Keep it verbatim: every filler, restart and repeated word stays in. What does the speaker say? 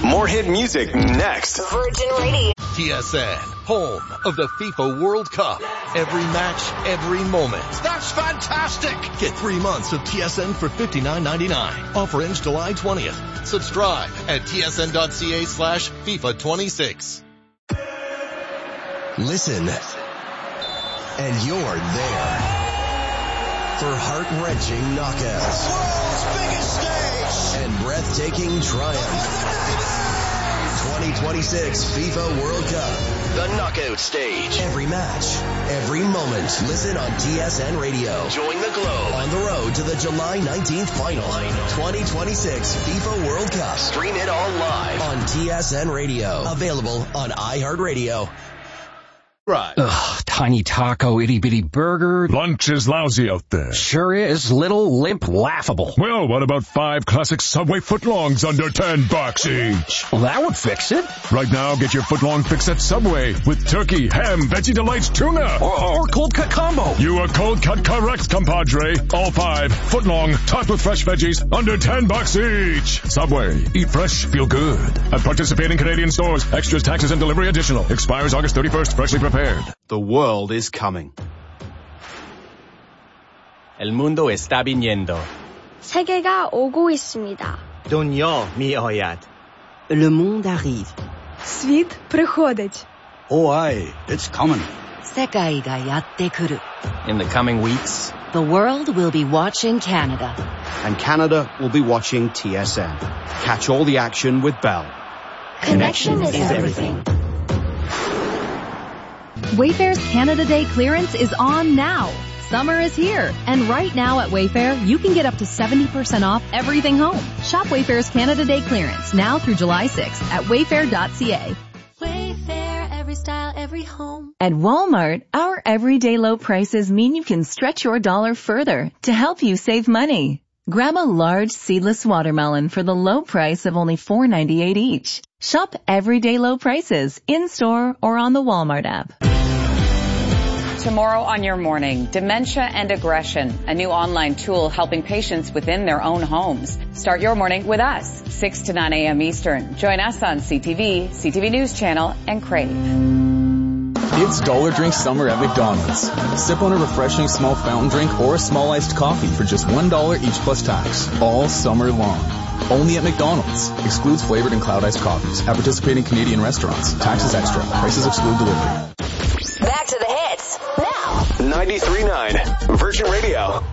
More hit music next. Virgin Radio. T S N, home of the FIFA World Cup. Every match, every moment. That's fantastic! Get three months of T S N for fifty-nine ninety-nine. Offer ends July twentieth. Subscribe at tsn.ca slash FIFA 26. Listen, and you're there for heart-wrenching knockouts. World's biggest stage! And breathtaking triumph. twenty twenty-six FIFA World Cup. The knockout stage. Every match, every moment. Listen on T S N Radio. Join the Globe on the road to the July nineteenth final. twenty twenty-six FIFA World Cup. Stream it all live on T S N Radio. Available on iHeartRadio. Right. Ugh, tiny taco, itty-bitty burger. Lunch is lousy out there. Sure is. Little, limp, laughable. Well, what about five classic Subway footlongs under ten bucks each? Well, that would fix it. Right now, get your footlong fix at Subway with turkey, ham, Veggie Delights, tuna. Or, or cold cut combo. You are cold cut correct, compadre. All five, footlong, topped with fresh veggies, under ten bucks each. Subway. Eat fresh, feel good. At participating Canadian stores. Extras, taxes, and delivery additional. Expires August thirty-first. Freshly prepared. The world is coming. El mundo está viniendo. 세계가 오고 있습니다. Dunya mi'ayad. Le monde arrive. Світ приходить. Oh, aye, it's coming. 世界がやってくる. In the coming weeks, the world will be watching Canada. And Canada will be watching T S N. Catch all the action with Bell. Connection is everything. Wayfair's Canada Day clearance is on now. Summer is here, and right now at Wayfair, you can get up to seventy percent off everything home. Shop Wayfair's Canada Day clearance now through July sixth at wayfair dot c a. Wayfair, every style, every home. At Walmart, our everyday low prices mean you can stretch your dollar further to help you save money. Grab a large seedless watermelon for the low price of only four ninety-eight each. Shop everyday low prices in-store or on the Walmart app. Tomorrow on Your Morning, Dementia and Aggression, a new online tool helping patients within their own homes. Start your morning with us, six to nine a.m. Eastern. Join us on C T V, C T V News Channel, and Crave. It's Dollar Drink Summer at McDonald's. Sip on a refreshing small fountain drink or a small iced coffee for just one dollar each plus tax, all summer long. Only at McDonald's. Excludes flavored and cloud iced coffees. At participating Canadian restaurants. Taxes extra. Prices exclude delivery. Back to the hits now. ninety-three point nine Virgin Radio.